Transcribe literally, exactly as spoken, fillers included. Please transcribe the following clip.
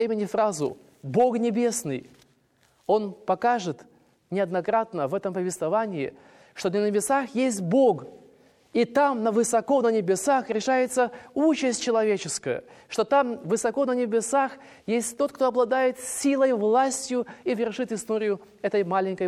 имени фразу «Бог небесный». Он покажет неоднократно в этом повествовании, что на небесах есть Бог, и там, на высоко на небесах, решается участь человеческая, что там, высоко на небесах, есть тот, кто обладает силой, властью и вершит историю этой маленькой